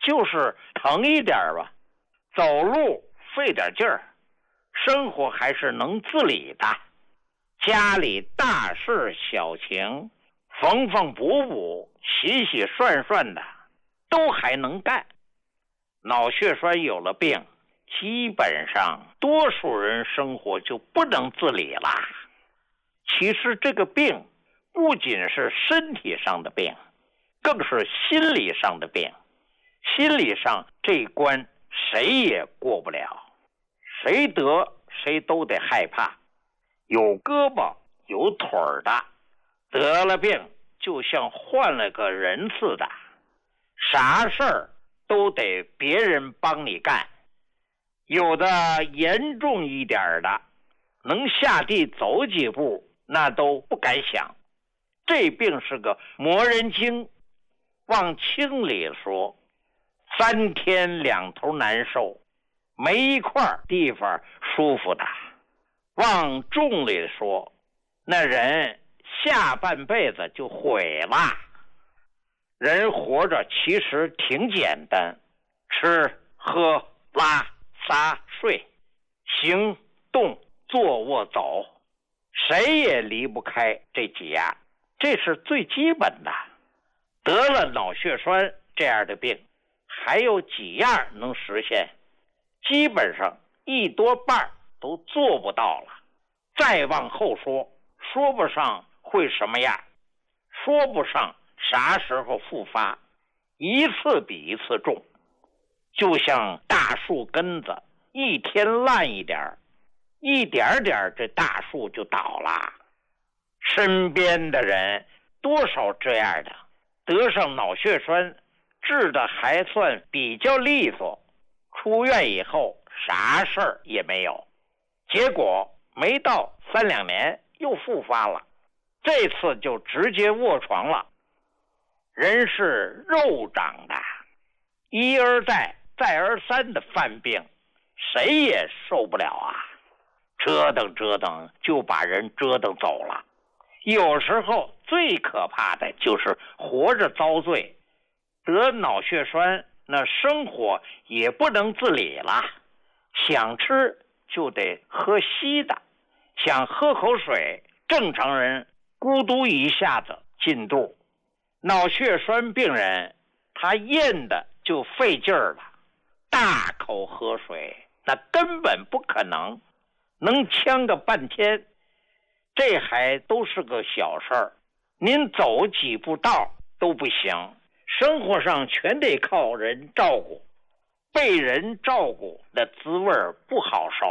就是疼一点吧，走路费点劲儿，生活还是能自理的。家里大事小情，缝缝补补，洗洗涮涮的，都还能干。脑血栓有了病，基本上多数人生活就不能自理了。其实这个病不仅是身体上的病，更是心理上的病。心理上这一关谁也过不了，谁得谁都得害怕。有胳膊有腿儿的，得了病就像换了个人似的，啥事儿都得别人帮你干。有的严重一点的，能下地走几步那都不敢想。这病是个磨人精，往轻里说，3天2头难受，没一块地方舒服的。往重里说，那人下半辈子就毁了。人活着其实挺简单，吃喝拉撒睡，行动坐卧走，谁也离不开这几样，这是最基本的。得了脑血栓这样的病，还有几样能实现，基本上一多半都做不到了。再往后说，说不上会什么样，说不上啥时候复发，一次比一次重。就像大树根子，一天烂一点，一点点这大树就倒了。身边的人多少这样的，得上脑血栓治的还算比较利索，出院以后啥事儿也没有，结果没到3、2年又复发了，这次就直接卧床了。人是肉长的，一而再再而三的犯病，谁也受不了啊，折腾折腾就把人折腾走了。有时候最可怕的就是活着遭罪，得脑血栓那生活也不能自理了，想吃就得喝稀的，想喝口水，正常人咕嘟一下子进肚。脑血栓病人他咽的就费劲儿了，大口喝水那根本不可能，能呛个半天。这还都是个小事儿，您走几步道都不行，生活上全得靠人照顾，被人照顾的滋味不好受。